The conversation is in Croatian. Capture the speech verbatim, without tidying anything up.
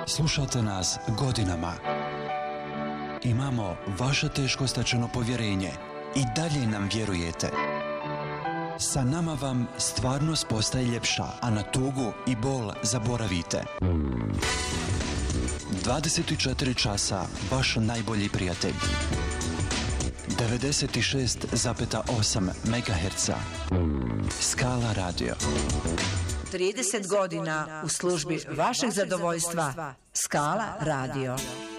Slušate nas godinama. Imamo vaše teško stečeno povjerenje i dalje nam vjerujete. Sa nama vam stvarnost postaje ljepša, a na tugu i bol zaboravite. dvadeset četiri časa vaš najbolji prijatelj. devedeset šest zarez osam megaherca. Skala radio. trideset godina u službi vašeg zadovoljstva. Skala radio.